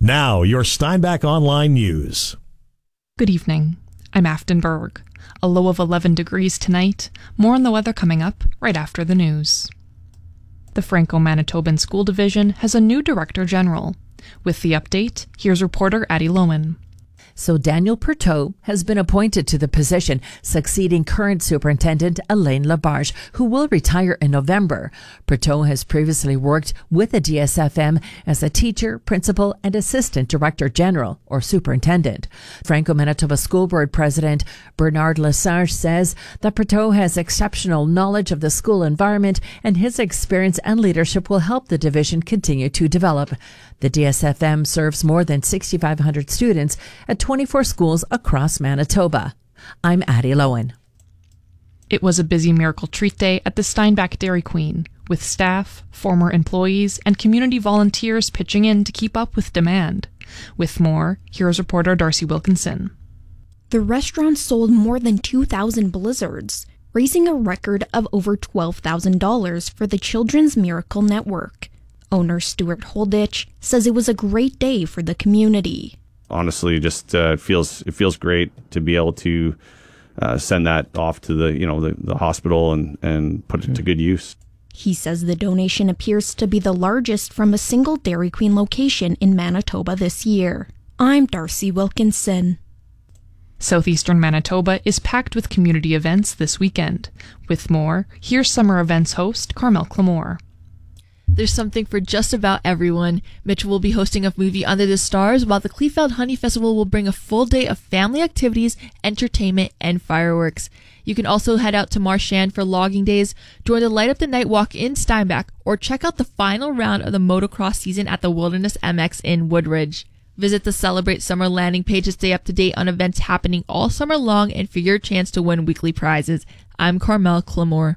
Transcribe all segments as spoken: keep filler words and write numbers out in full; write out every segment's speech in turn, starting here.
Now, your Steinbach Online News. Good evening. I'm Afton Berg. A low of eleven degrees tonight. More on the weather coming up right after the news. The Franco-Manitoban School Division has a new Director General. With the update, here's reporter Addie Lowen. So Daniel Perteau has been appointed to the position, succeeding current Superintendent Elaine Labarge, who will retire in November. Perteau has previously worked with the D S F M as a teacher, principal, and assistant director general or superintendent. Franco-Manitoba School Board President Bernard Lesage says that Perteau has exceptional knowledge of the school environment, and his experience and leadership will help the division continue to develop. The D S F M serves more than six thousand five hundred students at twenty-four schools across Manitoba. I'm Addie Lowen. It was a busy Miracle Treat Day at the Steinbach Dairy Queen, with staff, former employees, and community volunteers pitching in to keep up with demand. With more, here's reporter Darcy Wilkinson. The restaurant sold more than two thousand blizzards, raising a record of over twelve thousand dollars for the Children's Miracle Network. Owner Stuart Holditch says it was a great day for the community. Honestly, just uh, it feels it feels great to be able to uh, send that off to the you know the, the hospital and, and put it to good use. He says the donation appears to be the largest from a single Dairy Queen location in Manitoba this year. I'm Darcy Wilkinson. Southeastern Manitoba is packed with community events this weekend. With more, here's summer events host Carmel Clamore. There's something for just about everyone. Mitchell will be hosting a movie Under the Stars, while the Kleefeld Honey Festival will bring a full day of family activities, entertainment, and fireworks. You can also head out to Marchand for logging days, join the Light Up the Night Walk in Steinbach, or check out the final round of the motocross season at the Wilderness M X in Woodridge. Visit the Celebrate Summer landing page to stay up to date on events happening all summer long and for your chance to win weekly prizes. I'm Carmel Clamore.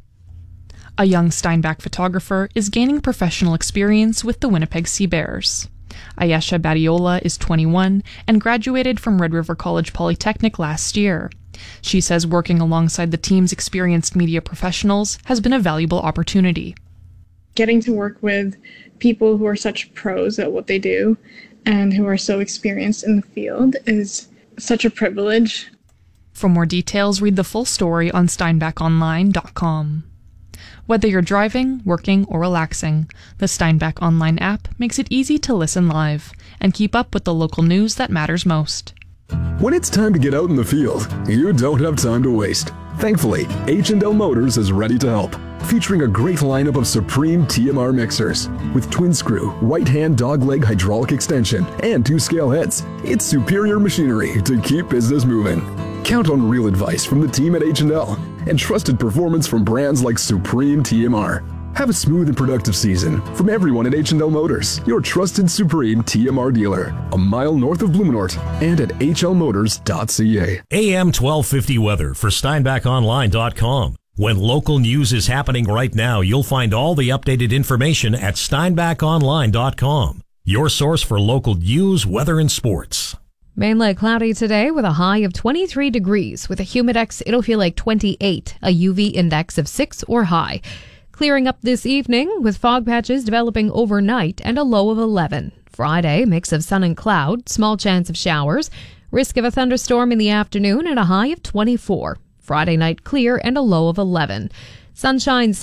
A young Steinbach photographer is gaining professional experience with the Winnipeg Sea Bears. Ayesha Badiola is twenty-one and graduated from Red River College Polytechnic last year. She says working alongside the team's experienced media professionals has been a valuable opportunity. Getting to work with people who are such pros at what they do and who are so experienced in the field is such a privilege. For more details, read the full story on steinbach online dot com. Whether you're driving, working, or relaxing, the Steinbach Online app makes it easy to listen live and keep up with the local news that matters most. When it's time to get out in the field, you don't have time to waste. Thankfully, H and L Motors is ready to help, featuring a great lineup of Supreme T M R mixers with twin screw, right hand dogleg hydraulic extension, and two scale heads. It's superior machinery to keep business moving. Count on real advice from the team at H and L and trusted performance from brands like Supreme T M R. Have a smooth and productive season from everyone at H and L Motors, your trusted Supreme T M R dealer, a mile north of Blumenort and at h l motors dot c a. A M twelve fifty weather for steinbach online dot com. When local news is happening right now, you'll find all the updated information at steinbach online dot com, your source for local news, weather, and sports. Mainly cloudy today with a high of twenty-three degrees. With a humidex, it'll feel like twenty-eight, a U V index of six or high. Clearing up this evening with fog patches developing overnight and a low of eleven. Friday, mix of sun and cloud, small chance of showers. Risk of a thunderstorm in the afternoon and a high of twenty-four. Friday night clear and a low of eleven. Sunshine